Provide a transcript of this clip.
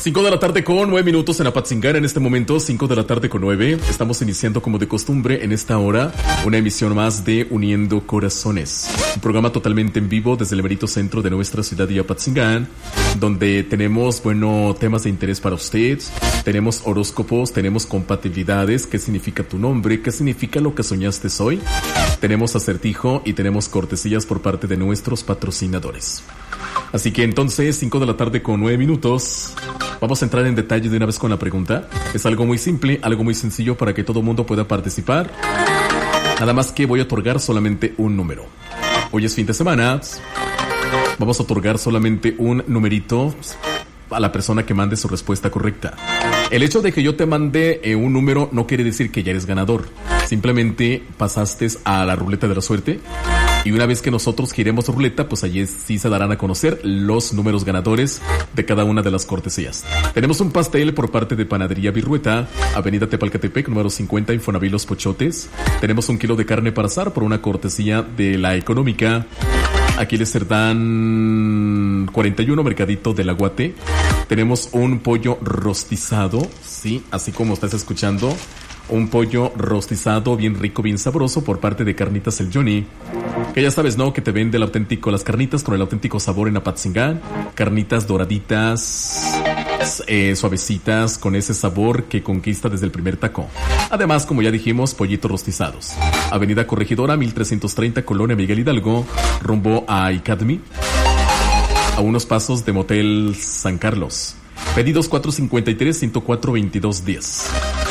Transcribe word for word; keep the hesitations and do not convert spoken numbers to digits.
cinco de la tarde con nueve minutos en Apatzingán. En este momento, cinco de la tarde con nueve. Estamos iniciando como de costumbre en esta hora una emisión más de Uniendo Corazones. Un programa totalmente en vivo desde el merito centro de nuestra ciudad de Apatzingán, donde tenemos, bueno, temas de interés para usted. Tenemos horóscopos, tenemos compatibilidades, qué significa tu nombre, qué significa lo que soñaste hoy. Tenemos acertijo y tenemos cortesías por parte de nuestros patrocinadores. Así que entonces, cinco de la tarde con nueve minutos. Vamos a entrar en detalle de una vez con la pregunta. Es algo muy simple, algo muy sencillo para que todo el mundo pueda participar. Nada más que voy a otorgar solamente un número. Hoy es fin de semana. Vamos a otorgar solamente un numerito a la persona que mande su respuesta correcta. El hecho de que yo te mande eh, un número no quiere decir que ya eres ganador. Simplemente pasaste a la ruleta de la suerte. Y una vez que nosotros giremos ruleta, pues allí sí se darán a conocer los números ganadores de cada una de las cortesías. Tenemos un pastel por parte de Panadería Virrueta, Avenida Tepalcatepec, número cincuenta, Infonavit Los Pochotes. Tenemos un kilo de carne para asar por una cortesía de La Económica. Aquí les dan cuarenta y uno, Mercadito del Aguate. Tenemos un pollo rostizado, sí, así como estás escuchando. Un pollo rostizado bien rico, bien sabroso por parte de Carnitas El Johnny. Que ya sabes, ¿no? Que te vende el auténtico, las carnitas con el auténtico sabor en Apatzingán. Carnitas doraditas, eh, suavecitas, con ese sabor que conquista desde el primer taco. Además, como ya dijimos, pollitos rostizados. Avenida Corregidora, mil trescientos treinta, Colonia Miguel Hidalgo, rumbo a Icadmi, a unos pasos de Motel San Carlos. Pedidos cuatro cinco tres, uno cuatro, veintidós diez.